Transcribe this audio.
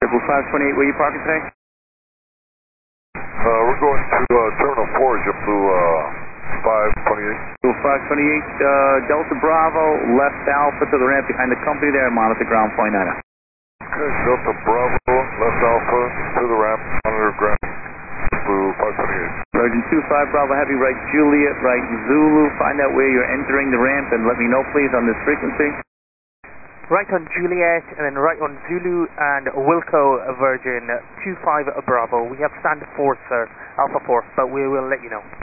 528, where are you parking today? We're going to Terminal 4, jump to 528. 528, Delta Bravo, left Alpha to the ramp behind the company there, monitor ground point 9. Okay, Delta Bravo, left Alpha to the ramp, monitor ground to 528. Virgin 25 Bravo Heavy, right Juliet, right Zulu, find out where you're entering the ramp and let me know please on this frequency. Right on Juliet and then right on Zulu and Wilco Virgin 25 Bravo. We have stand 4 sir, Alpha 4, but we will let you know.